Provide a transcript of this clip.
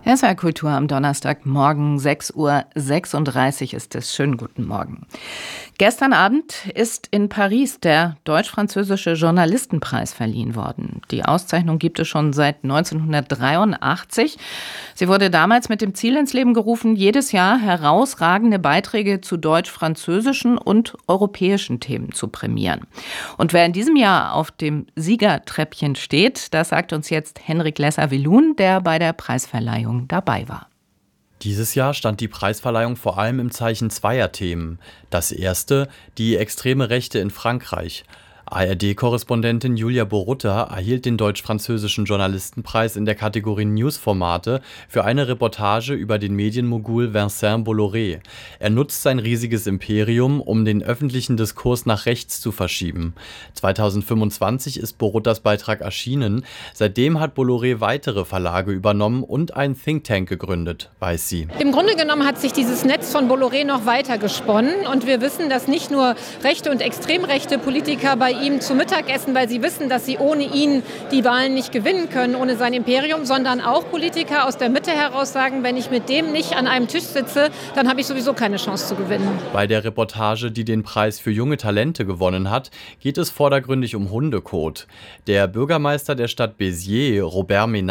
SWR Kultur am Donnerstagmorgen, 6:36 Uhr ist es. Schönen guten Morgen. Gestern Abend ist in Paris der Deutsch-Französische Journalistenpreis verliehen worden. Die Auszeichnung gibt es schon seit 1983. Sie wurde damals mit dem Ziel ins Leben gerufen, jedes Jahr herausragende Beiträge zu deutsch-französischen und europäischen Themen zu prämieren. Und wer in diesem Jahr auf dem Siegertreppchen steht, das sagt uns jetzt Henrik Lesser-Willun, der bei der Preisverleihung dabei war. Dieses Jahr stand die Preisverleihung vor allem im Zeichen zweier Themen. Das erste, die extreme Rechte in Frankreich. ARD-Korrespondentin Julia Borutta erhielt den Deutsch-Französischen Journalistenpreis in der Kategorie Newsformate für eine Reportage über den Medienmogul Vincent Bolloré. Er nutzt sein riesiges Imperium, um den öffentlichen Diskurs nach rechts zu verschieben. 2025 ist Boruttas Beitrag erschienen. Seitdem hat Bolloré weitere Verlage übernommen und einen Think Tank gegründet, weiß sie. Im Grunde genommen hat sich dieses Netz von Bolloré noch weiter gesponnen und wir wissen, dass nicht nur rechte und extrem rechte Politiker bei ihm zu Mittag essen, weil sie wissen, dass sie ohne ihn die Wahlen nicht gewinnen können, ohne sein Imperium, sondern auch Politiker aus der Mitte heraus sagen, wenn ich mit dem nicht an einem Tisch sitze, dann habe ich sowieso keine Chance zu gewinnen. Bei der Reportage, die den Preis für junge Talente gewonnen hat, geht es vordergründig um Hundekot. Der Bürgermeister der Stadt Béziers, Robert Ménard,